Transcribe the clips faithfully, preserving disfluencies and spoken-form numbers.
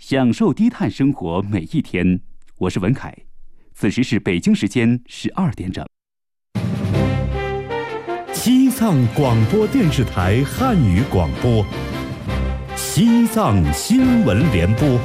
享受低碳生活每一天。我是文凯，此时是北京时间十二点整。 西藏广播电视台汉语广播，西藏新闻联播。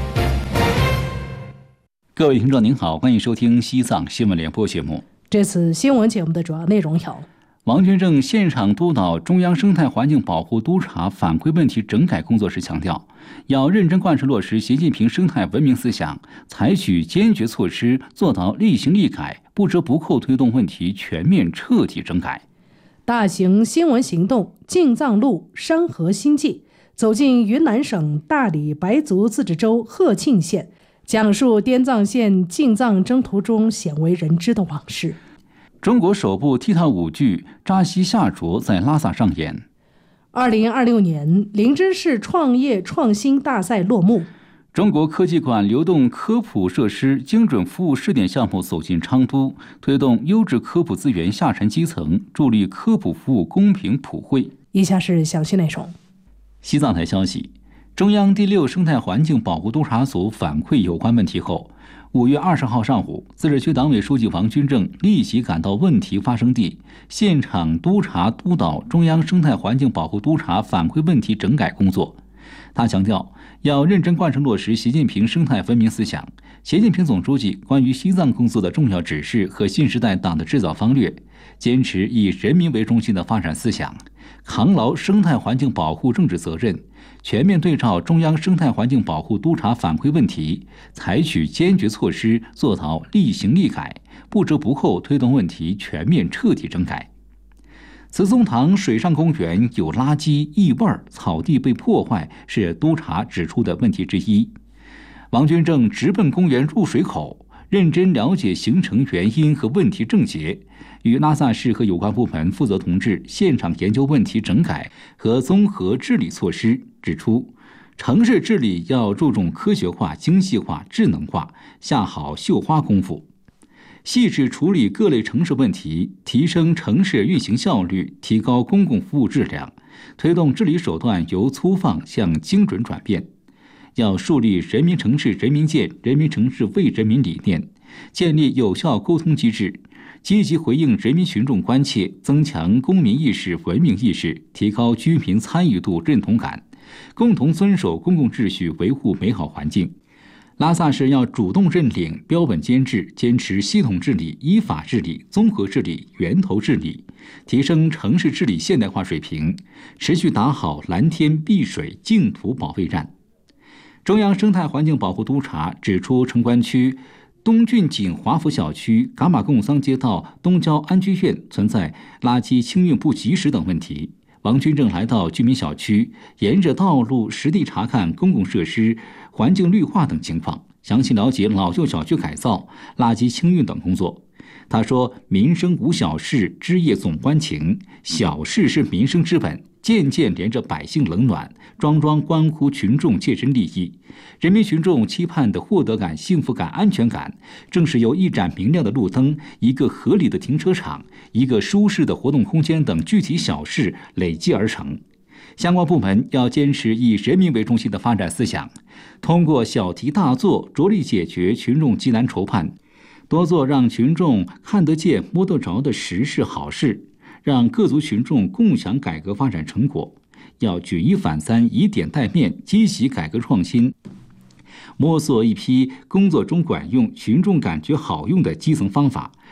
各位听众您好，欢迎收听西藏新闻联播节目。 这次新闻节目的主要内容有： 王军正现场督导中央生态环境保护督察反馈问题整改工作时强调，要认真贯彻落实习近平生态文明思想，采取坚决措施，做到立行立改，不折不扣推动问题全面彻底整改。 大型新闻行动进藏路山河新界，走进云南省大理白族自治州鹤庆县，讲述滇藏线进藏征途中鲜为人知的往事。 中国首部踢踏舞剧《扎西夏卓》在拉萨上演。 二零二六年林芝市创业创新大赛落幕。 中国科技馆流动科普设施精准服务试点项目走进昌都，推动优质科普资源下沉基层，助力科普服务公平普惠。 以下是详细内容。 西藏台消息，中央第六生态环境保护督察组反馈有关问题后，五月二十号上午，自治区党委书记王军正立即赶到问题发生地，现场督查督导中央生态环境保护督察反馈问题整改工作。他强调，要认真贯彻落实习近平生态文明思想、习近平总书记关于西藏工作的重要指示和新时代党的制造方略，坚持以人民为中心的发展思想，扛牢生态环境保护政治责任，全面对照中央生态环境保护督察反馈问题，采取坚决措施，做到立行立改，不折不扣推动问题全面彻底整改。慈松堂水上公园有垃圾、异味、草地被破坏，是督察指出的问题之一。王军正直奔公园入水口，认真了解形成原因和问题症结，与拉萨市和有关部门负责同志现场研究问题整改和综合治理措施，指出城市治理要注重科学化、精细化、智能化，下好绣花功夫，细致处理各类城市问题，提升城市运行效率，提高公共服务质量，推动治理手段由粗放向精准转变。要树立人民城市人民建、人民城市为人民理念，建立有效沟通机制，积极回应人民群众关切，增强公民意识、文明意识，提高居民参与度、认同感，共同遵守公共秩序，维护美好环境。拉萨市要主动认领、标本监制，坚持系统治理、依法治理、综合治理、源头治理，提升城市治理现代化水平，持续打好蓝天碧水净土保卫战。中央生态环境保护督察指出，城关区东峻景华府小区、噶玛贡桑街道、东郊安居院存在垃圾清运不及时等问题。王军正来到居民小区，沿着道路实地查看公共设施、环境绿化等情况，详细了解老旧小区改造、垃圾清运等工作。他说，民生无小事，枝叶总关情，小事是民生之本，件件连着百姓冷暖，桩桩关乎群众切身利益。人民群众期盼的获得感、幸福感、安全感，正是由一盏明亮的路灯、一个合理的停车场、一个舒适的活动空间等具体小事累积而成。相关部门要坚持以人民为中心的发展思想，通过小题大做，着力解决群众急难愁盼，多做让群众看得见、摸得着的实事好事，让各族群众共享改革发展成果。要举一反三，以点带面，积极改革创新，摸索一批工作中管用、群众感觉好用的基层方法，